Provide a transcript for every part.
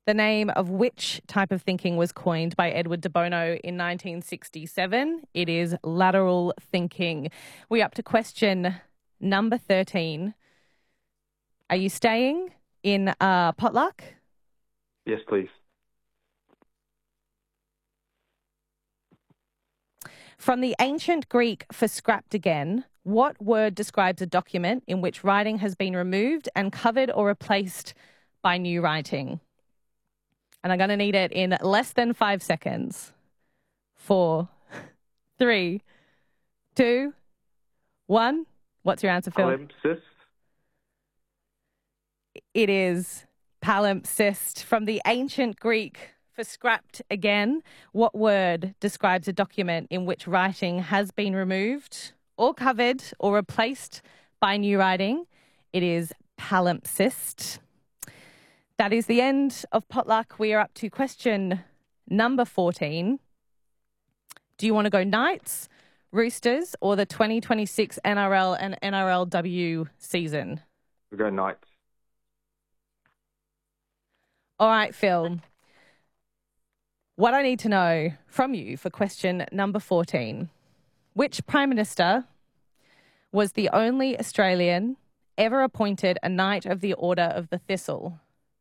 The name of which type of thinking was coined by Edward de Bono in 1967? It is lateral thinking. We're up to question number 13. Are you staying in potluck? Yes, please. From the ancient Greek for scrapped again, what word describes a document in which writing has been removed and covered or replaced by new writing? And I'm going to need it in less than 5 seconds. 4, 3, 2, 1. What's your answer, Phil? Palimpsest. It is palimpsest. From the ancient Greek for scrapped again, what word describes a document in which writing has been removed or covered or replaced by new writing? It is palimpsest. That is the end of potluck. We are up to question number 14. Do you want to go Knights, Roosters, or the 2026 NRL and NRLW season? We go Knights. All right, Phil. What I need to know from you for question number 14. Which Prime Minister was the only Australian ever appointed a Knight of the Order of the Thistle?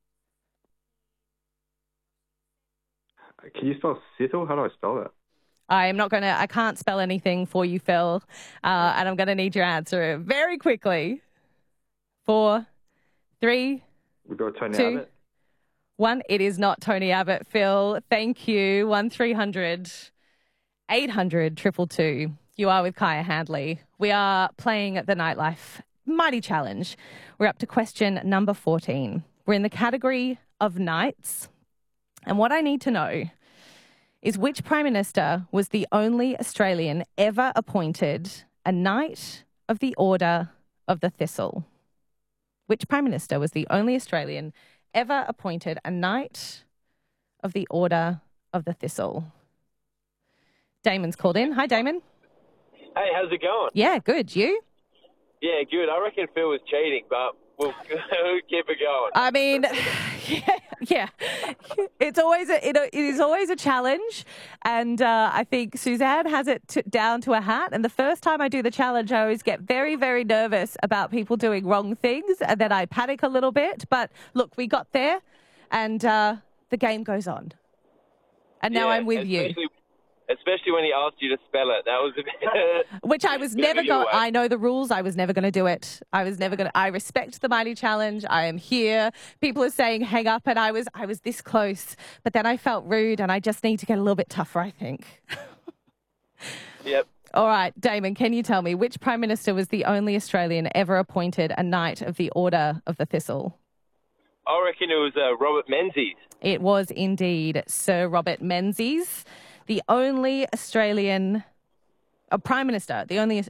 Can you spell Sittle? How do I spell that? I can't spell anything for you, Phil, and I'm going to need your answer very quickly. 4, 3, We go Tony 2, Abbott. 1. It is not Tony Abbott, Phil. Thank you. 1300 800 222. You are with Kaya Handley. We are playing the Nightlife Mighty Challenge. We're up to question number 14. We're in the category of Knights. And what I need to know is which Prime Minister was the only Australian ever appointed a Knight of the Order of the Thistle? Which Prime Minister was the only Australian ever appointed a Knight of the Order of the Thistle? Damon's called in. Hi, Damon. Hey, how's it going? Yeah, good. You? Yeah, good. I reckon Phil was cheating, but we'll keep it going. I mean, yeah. It is always a challenge, and I think Suzanne has it down to a hat. And the first time I do the challenge, I always get very, very nervous about people doing wrong things, and then I panic a little bit. But look, we got there, and the game goes on. And now I'm with you. Especially when he asked you to spell it. That was a bit... Which I was never going... I know the rules. I was never going to do it. I respect the Mighty Challenge. I am here. People are saying hang up, and I was this close. But then I felt rude, and I just need to get a little bit tougher, I think. Yep. All right, Damon, can you tell me which Prime Minister was the only Australian ever appointed a Knight of the Order of the Thistle? I reckon it was Robert Menzies. It was indeed Sir Robert Menzies. The only Australian Prime Minister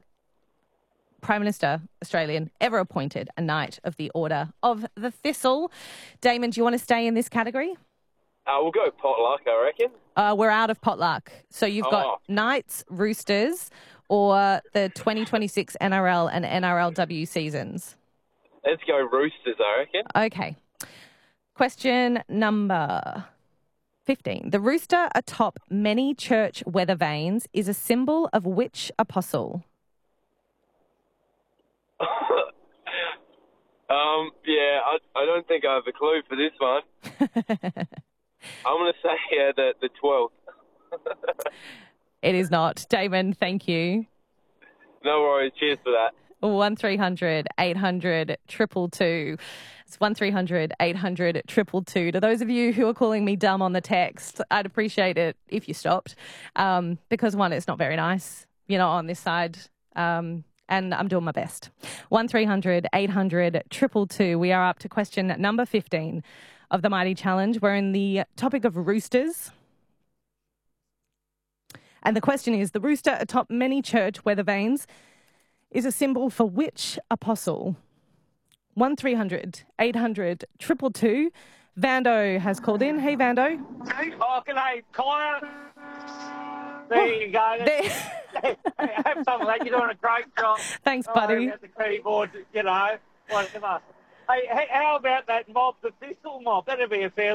Australian ever appointed a Knight of the Order of the Thistle. Damon, do you want to stay in this category? We'll go potluck, I reckon. We're out of potluck. So you've got Knights, Roosters, or the 2026 NRL and NRLW seasons. Let's go Roosters, I reckon. Okay. Question number 15. The rooster atop many church weather vanes is a symbol of which apostle? I don't think I have a clue for this one. I'm going to say the 12th. It is not. Damon, thank you. No worries. Cheers for that. 1300 800 222. It's 1300 800 222. To those of you who are calling me dumb on the text, I'd appreciate it if you stopped. Because one, it's not very nice, on this side. And I'm doing my best. 1300 800 222. We are up to question number 15 of the Mighty Challenge. We're in the topic of roosters. And the question is, the rooster atop many church weather vanes is a symbol for which apostle? 1300 800 222. Vando has called in. Hey, Vando. Oh, g'day, Connor. There you go. Have fun with that. You're doing a great job. Thanks, buddy. At the keyboard, whatever. Hey, how about that mob, the Thistle mob? That'd be a fair